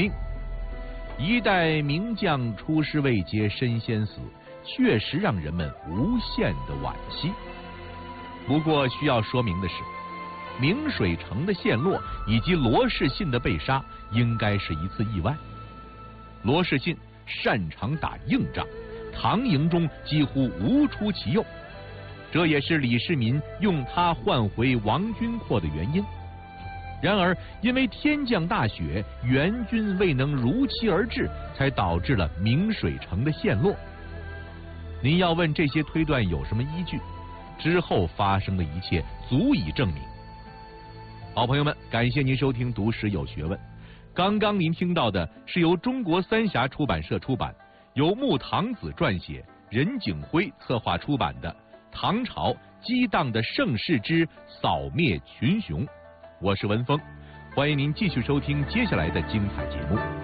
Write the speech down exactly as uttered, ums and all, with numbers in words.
命。一代名将出师未捷身先死，确实让人们无限的惋惜。不过需要说明的是，明水城的陷落以及罗士信的被杀，应该是一次意外。罗士信擅长打硬仗，唐营中几乎无出其右，这也是李世民用他换回王君阔的原因。然而，因为天降大雪，援军未能如期而至，才导致了明水城的陷落。您要问这些推断有什么依据？之后发生的一切足以证明。好朋友们，感谢您收听《读史有学问》。刚刚您听到的是由中国三峡出版社出版，由穆唐子撰写，任景辉策划出版的《唐朝激荡的盛世之扫灭群雄》。我是文峰，欢迎您继续收听接下来的精彩节目。